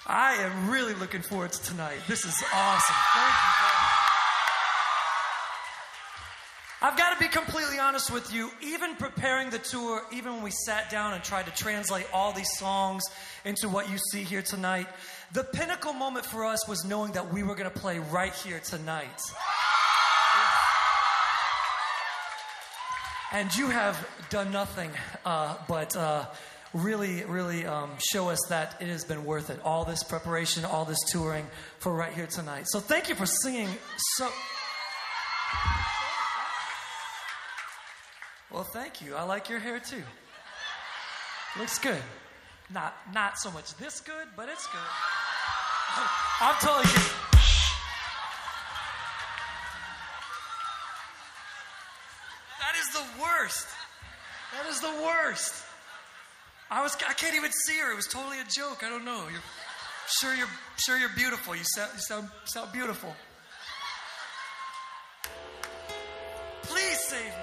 I am really looking forward to tonight. This is awesome. Thank you, thank you. I've got to be completely honest with you. Even preparing the tour, even when we sat down and tried to translate all these songs into what you see here tonight, the pinnacle moment for us was knowing that we were going to play right here tonight. And you have done nothing but really show us that it has been worth it. All this preparation, all this touring for right here tonight. So thank you for singing so... Well, thank you. I like your hair too. Looks good. Not so much this good, but it's good. I'm telling you. That is the worst. That is the worst. I can't even see her. It was totally a joke. I don't know. You're beautiful. You sound beautiful. Please save me.